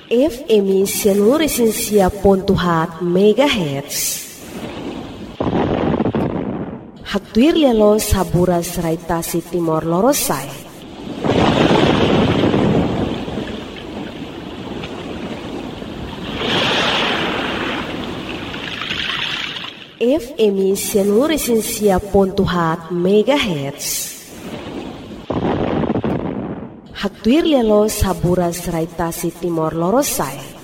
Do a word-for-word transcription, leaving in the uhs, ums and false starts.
F M seluruh Resensia Pontuhat Megahertz. Haktuir lelo saburas raitasi Timor Lorosai. F M seluruh Resensia Pontuhat Megahertz. Haktuir lelo saburas raitasi Timor Lorosai.